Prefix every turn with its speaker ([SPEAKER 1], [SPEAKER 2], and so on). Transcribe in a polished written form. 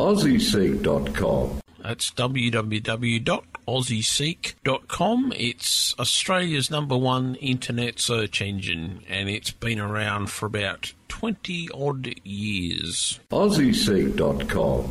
[SPEAKER 1] AussieSeek.com.
[SPEAKER 2] That's www.aussieseek.com. It's Australia's #1 internet search engine, and it's been around for about 20-odd years.
[SPEAKER 1] AussieSeek.com.